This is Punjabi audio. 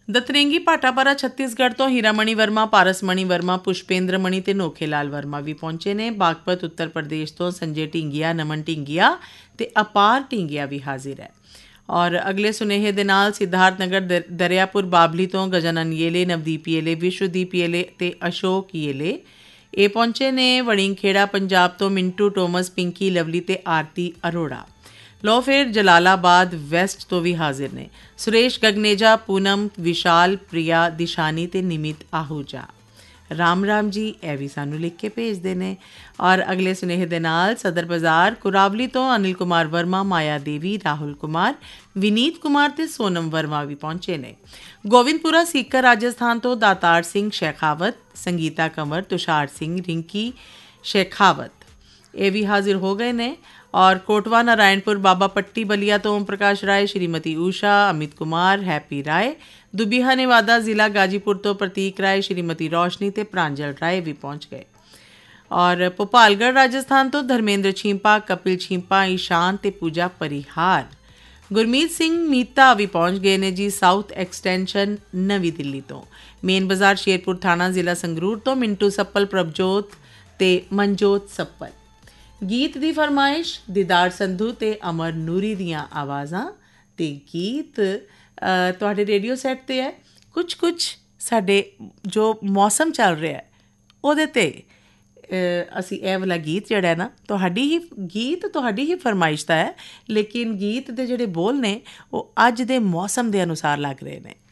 ਦਤਰੇਂਗੀ ਭਾਟਾਪਾਰਾ ਛੱਤੀਸਗੜ੍ਹ ਤੋਂ ਹੀਰਾਮਣੀ ਵਰਮਾ, ਪਾਰਸਮਣੀ ਵਰਮਾ, ਪੁਸ਼ਪੇਂਦਰ ਮਣੀ ਤੇ ਨੋਖੇ ਲਾਲ ਵਰਮਾ ਵੀ ਪਹੁੰਚੇ ਨੇ। ਬਾਗਪਤ ਉੱਤਰ ਪ੍ਰਦੇਸ਼ ਤੋਂ ਸੰਜੇ ਢੀਂਗੀਆ, ਨਮਨ ਢੀਂਗੀਆ ਤੇ ਅਪਾਰ ਢੀਂਗੀਆ ਵੀ ਹਾਜ਼ਰ ਹੈ। ਔਰ ਅਗਲੇ ਸੁਨੇਹੇ ਦੇ ਨਾਲ ਸਿਧਾਰਥ ਨਗਰ ਦਰਿਆਪੁਰ ਬਾਬਲੀ ਤੋਂ ਗਜਾਨਨ ਯੇਲੇ, ਨਵਦੀਪ ਯੇਲੇ, ਵਿਸ਼ਵਦੀਪ ਯੇਲੇ ਤੇ ਅਸ਼ੋਕ ਯੇਲੇ ਇਹ ਪਹੁੰਚੇ ਨੇ। ਵੜਿੰਗਖੇੜਾ ਪੰਜਾਬ ਤੋਂ ਮਿੰਟੂ ਟੋਮਸ, ਪਿੰਕੀ ਲਵਲੀ ਤੇ ਆਰਤੀ ਅਰੋੜਾ। ਲੋ ਫਿਰ ਜਲਾਲਾਬਾਦ ਵੈਸਟ ਤੋਂ ਵੀ ਹਾਜ਼ਰ ਨੇ ਸੁਰੇਸ਼ ਗਗਨੇਜਾ, ਪੂਨਮ, ਵਿਸ਼ਾਲ, ਪ੍ਰਿਆ, ਦਿਸ਼ਾਨੀ ਤੇ ਨਿਮਿਤ ਆਹੂਜਾ। ਰਾਮ ਰਾਮ ਜੀ ਇਹ ਵੀ ਸਾਨੂੰ ਲਿਖ ਕੇ ਭੇਜਦੇ ਨੇ। ਔਰ ਅਗਲੇ ਸੁਨੇਹੇ ਦੇ ਨਾਲ ਸਦਰ ਬਾਜ਼ਾਰ ਕੁਰਾਵਲੀ ਤੋਂ ਅਨਿਲ ਕੁਮਾਰ ਵਰਮਾ, ਮਾਇਆ ਦੇਵੀ, ਰਾਹੁਲ ਕੁਮਾਰ, ਵਿਨੀਤ ਕੁਮਾਰ ਤੇ ਸੋਨਮ ਵਰਮਾ ਵੀ ਪਹੁੰਚੇ ਨੇ। ਗੋਬਿੰਦਪੁਰਾ ਸੀਕਰ ਰਾਜਸਥਾਨ ਤੋਂ ਦਾਤਾਰ ਸਿੰਘ ਸ਼ੇਖਾਵਤ, ਸੰਗੀਤਾ ਕੰਵਰ, ਤੁਸ਼ਾਰ ਸਿੰਘ, ਰਿੰਕੀ ਸ਼ੇਖਾਵਤ ਇਹ ਵੀ ਹਾਜ਼ਰ ਹੋ ਗਏ ਨੇ। ਔਰ ਕੋਟਵਾ ਨਾਰਾਇਣਪੁਰ ਬਾਬਾ ਪੱਟੀ ਬਲੀਆ ਤੋਂ ਓਮ ਪ੍ਰਕਾਸ਼ ਰਾਏ, ਸ਼੍ਰੀਮਤੀ ਊਸ਼ਾ, ਅਮਿਤ ਕੁਮਾਰ, ਹੈਪੀ ਰਾਏ। ਦੁਬੀਹਾ ਨੇਵਾਦਾ ਜ਼ਿਲ੍ਹਾ ਗਾਜੀਪੁਰ ਤੋਂ ਪ੍ਰਤੀਕ ਰਾਏ, ਸ਼੍ਰੀਮਤੀ ਰੋਸ਼ਨੀ ਤੇ ਪ੍ਰਾਂਜਲ ਰਾਏ ਵੀ ਪਹੁੰਚ ਗਏ। ਔਰ ਭੋਪਾਲਗੜ੍ਹ ਰਾਜਸਥਾਨ ਤੋਂ ਧਰਮੇਂਦਰ ਛੀਂਪਾ, ਕਪਿਲ ਛੀਂਪਾ, ਈਸ਼ਾਨ ਤੇ ਪੂਜਾ ਪਰਿਹਾਰ। ਗੁਰਮੀਤ ਸਿੰਘ ਮੀਤਾ ਵੀ ਪਹੁੰਚ ਗਏ ਨੇ ਜੀ ਸਾਊਥ ਐਕਸਟੈਂਸ਼ਨ ਨਵੀਂ ਦਿੱਲੀ ਤੋਂ। ਮੇਨ ਬਾਜ਼ਾਰ ਸ਼ੇਰਪੁਰ ਥਾਣਾ ਜ਼ਿਲ੍ਹਾ ਸੰਗਰੂਰ ਤੋਂ ਮਿੰਟੂ ਸੱਪਲ, ਪ੍ਰਭਜੋਤ ਤੇ ਮਨਜੋਤ ਸੱਪਲ। ਗੀਤ ਦੀ ਫਰਮਾਇਸ਼ ਦੀਦਾਰ ਸੰਧੂ ਤੇ ਅਮਰ ਨੂਰੀ ਦੀਆਂ ਆਵਾਜ਼ਾਂ ਤੇ ਗੀਤ ਤੁਹਾਡੇ ਰੇਡੀਓ ਸੈੱਟ 'ਤੇ ਹੈ। ਕੁਛ ਸਾਡੇ ਜੋ ਮੌਸਮ ਚੱਲ ਰਿਹਾ ਉਹਦੇ 'ਤੇ ਅਸੀਂ ਇਹ ਵਾਲਾ ਗੀਤ ਜਿਹੜਾ ਨਾ ਤੁਹਾਡੀ ਹੀ ਫਰਮਾਇਸ਼ ਦਾ ਹੈ, ਲੇਕਿਨ ਗੀਤ ਦੇ ਜਿਹੜੇ ਬੋਲ ਨੇ ਉਹ ਅੱਜ ਦੇ ਮੌਸਮ ਦੇ ਅਨੁਸਾਰ ਲੱਗ ਰਹੇ ਨੇ।